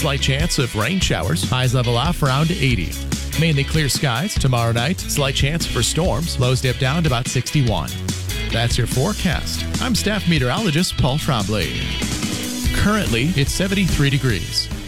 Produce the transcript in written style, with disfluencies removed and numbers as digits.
Slight chance of rain showers. Highs level off around 80. Mainly clear skies. Tomorrow night, slight chance for storms. Lows dip down to about 61. That's your forecast. I'm staff meteorologist Paul Trombley. Currently, it's 73 degrees.